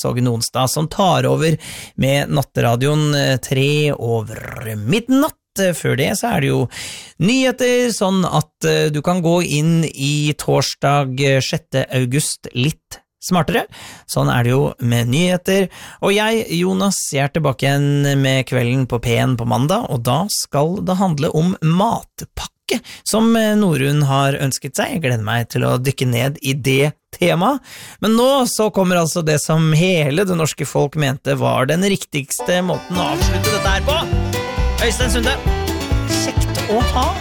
Onsdag, som tar over med natteradioen 3:03. Før det så det jo nyheter, sånn at du kan gå inn i torsdag 6. august litt smartere. Sånn det jo med nyheter. Og jeg, Jonas, jeg tilbake igjen med Kvelden på P1 på mandag, og da skal det handle om matpakke, som Norun har ønsket seg. Jeg gleder meg til å dykke ned i det tema. Men nå så kommer altså det som hele det norske folk mente var den riktigste måten å avslutte dette her på. Øystein Sunde, kjekt å ha